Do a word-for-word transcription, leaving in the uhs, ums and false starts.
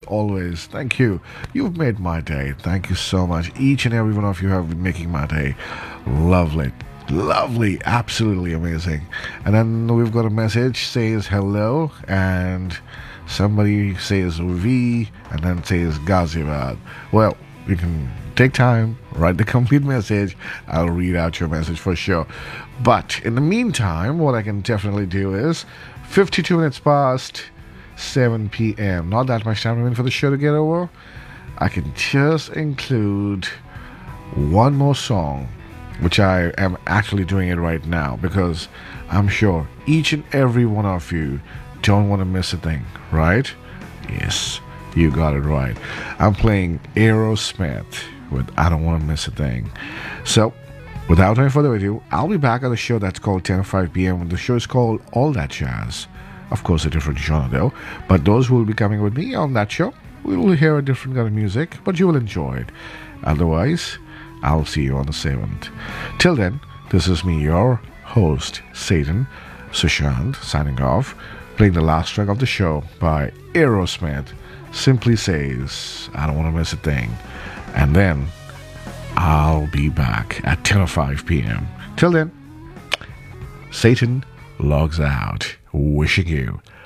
always, thank you. You've made my day. Thank you so much. Each and every one of you have been making my day lovely. Lovely, absolutely amazing. And then we've got a message says hello, and somebody says V, and then says Ghaziabad. Well, you can take time, write the complete message. I'll read out your message for sure. But in the meantime, what I can definitely do is fifty-two minutes past seven p.m. Not that much time remaining for the show to get over. I can just include one more song, which I am actually doing it right now because I'm sure each and every one of you don't want to miss a thing, right? Yes, you got it right. I'm playing Aerosmith with I Don't Want to Miss a Thing. So, without any further ado, I'll be back on the show that's called ten oh five p.m. The show is called All That Jazz. Of course, a different genre though. But those who will be coming with me on that show, we will hear a different kind of music, but you will enjoy it. Otherwise, I'll see you on the seventh. Till then, this is me, your host, Satan Sushant, signing off, playing the last track of the show by Aerosmith. Simply says, I don't want to miss a thing. And then, I'll be back at ten oh five p.m. Till then, Satan logs out, wishing you